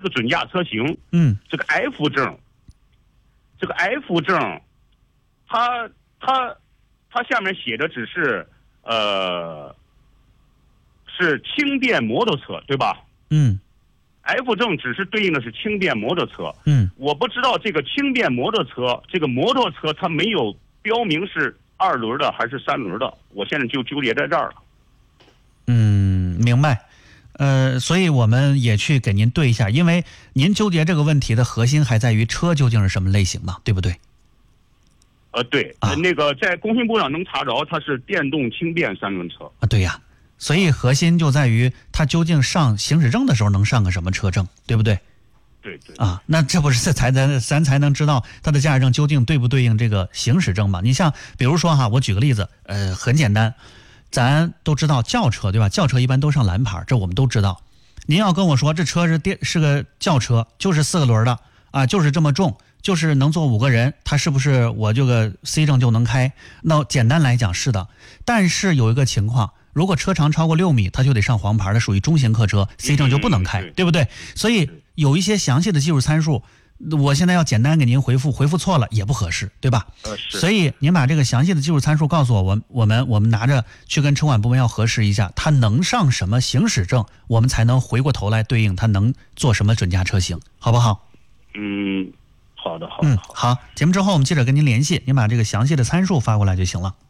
个准驾车型，这个 F 证，它下面写的只是是轻便摩托车，对吧？F 证只是对应的是轻便摩托车。我不知道这个轻便摩托车，这个摩托车它没有标明是2轮的还是3轮的，我现在就纠结在这儿了。 明白。所以我们也去给您对一下，因为您纠结这个问题的核心还在于车究竟是什么类型嘛，对不对？ 对，那个在工信部上能查着，它是电动轻便3轮车。 对呀。所以核心就在于他究竟上行驶证的时候能上个什么车证，对不对？ 对。 那这不是咱才能知道他的驾驶证究竟对不对应这个行驶证嘛？你像比如说哈，我举个例子，很简单，咱都知道轿车对吧？轿车一般都上蓝牌，这我们都知道。您要跟我说这车是个轿车，就是4个轮的啊，就是这么重，就是能坐5个人，它是不是我这个 C 证就能开？那简单来讲是的，但是有一个情况。如果车长超过6米，它就得上黄牌，的属于中型客车 ，C 证就不能开，对不对？所以有一些详细的技术参数，我现在要简单给您回复错了也不合适，对吧？所以您把这个详细的技术参数告诉我们拿着去跟车管部门要核实一下，它能上什么行驶证，我们才能回过头来对应它能做什么准驾车型，好不好？ 好的。 好，节目之后我们记者跟您联系，您把这个详细的参数发过来就行了。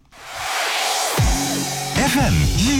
FM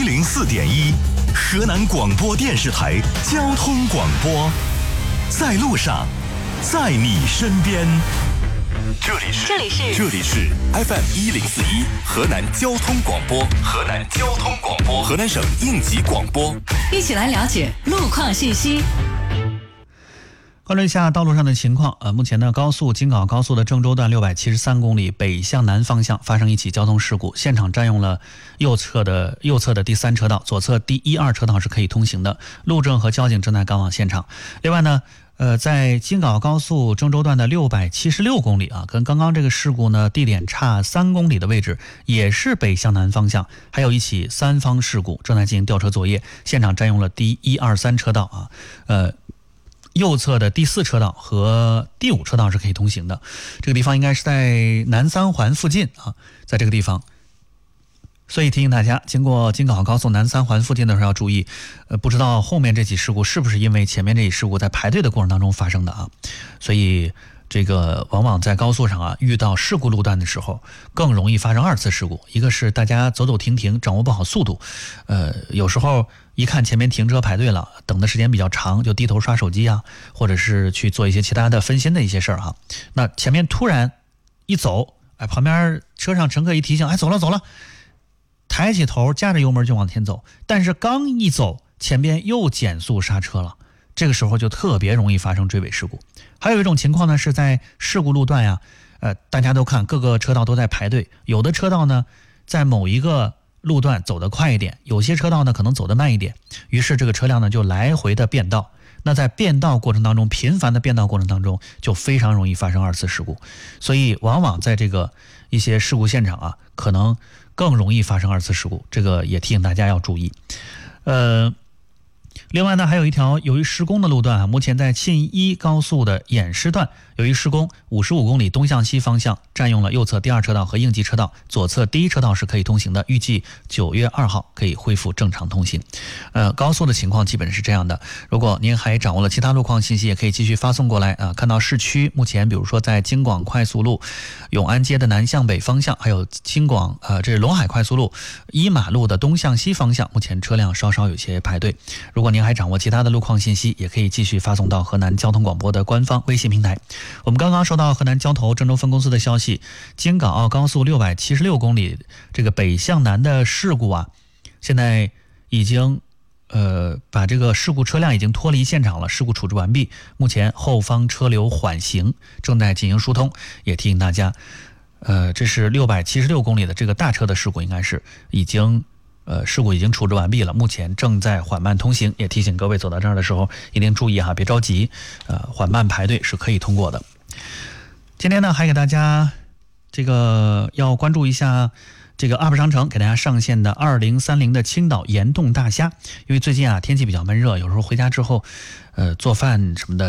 104.1，河南广播电视台交通广播，在路上，在你身边。这里是 FM 104.1，河南交通广播，河南省应急广播。 一起来了解路况信息。 关注一下道路上的情况。目前呢，京港高速的郑州段673公里北向南方向发生一起交通事故，现场占用了右侧的第3车道，左侧第1、2车道是可以通行的，路政和交警正在赶往现场。另外呢，在京港高速郑州段的676公里啊，跟刚刚这个事故呢地点差3公里的位置，也是北向南方向，还有一起3方事故正在进行吊车作业，现场占用了第1、2、3车道啊，右侧的第4车道和第5车道是可以通行的。这个地方应该是在南3环附近啊，在这个地方。所以提醒大家，经过京港高速南3环附近的时候要注意，不知道后面这起事故是不是因为前面这起事故在排队的过程当中发生的啊？所以这个往往在高速上啊，遇到事故路段的时候，更容易发生2次事故。一个是大家走走停停，掌握不好速度，有时候一看前面停车排队了，等的时间比较长，就低头刷手机啊，或者是去做一些其他的分心的一些事儿哈。那前面突然一走，旁边车上乘客一提醒，走了，抬起头夹着油门就往前走，但是刚一走，前边又减速刹车了，这个时候就特别容易发生追尾事故。还有一种情况呢，是在事故路段呀，大家都看各个车道都在排队，有的车道呢在某一个路段走得快一点，有些车道呢可能走得慢一点，于是这个车辆呢就来回的变道。那在变道过程当中，频繁的变道过程当中，就非常容易发生2次事故。所以往往在这个一些事故现场啊，可能更容易发生2次事故，这个也提醒大家要注意。另外呢，还有一条由于施工的路段啊，目前在沁一高速的偃师段，由于施工55公里东向西方向占用了右侧第2车道和应急车道，左侧第1车道是可以通行的，预计9月2号可以恢复正常通行。高速的情况基本是这样的。如果您还掌握了其他路况信息，也可以继续发送过来啊。看到市区目前比如说在京广快速路永安街的南向北方向，还有京广这是陇海快速路一马路的东向西方向，目前车辆稍稍有些排队。如果您还掌握其他的路况信息，也可以继续发送到河南交通广播的官方微信平台。我们刚刚收到河南交投郑州分公司的消息，京港澳高速676公里这个北向南的事故啊，现在已经把这个事故车辆已经脱离现场了，事故处置完毕，目前后方车流缓行，正在进行疏通。也提醒大家，这是676公里的这个大车的事故，应该是事故已经处置完毕了，目前正在缓慢通行。也提醒各位走到这儿的时候一定注意哈，别着急，缓慢排队是可以通过的。今天呢，还给大家这个要关注一下这个 UP 商城给大家上线的2030的青岛岩洞大虾，因为最近啊天气比较闷热，有时候回家之后做饭什么的